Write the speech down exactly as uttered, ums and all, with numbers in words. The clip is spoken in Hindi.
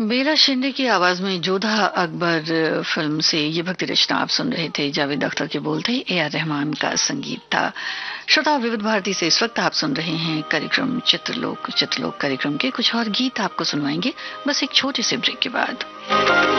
बेला शिंदे की आवाज में जोधा अकबर फिल्म से ये भक्ति रचना आप सुन रहे थे। जावेद अख्तर के बोल थे, ए आर रहमान का संगीत था। श्रोता, विविध भारती से इस वक्त आप सुन रहे हैं कार्यक्रम चित्रलोक। चित्रलोक कार्यक्रम के कुछ और गीत आपको सुनवाएंगे बस एक छोटे से ब्रेक के बाद।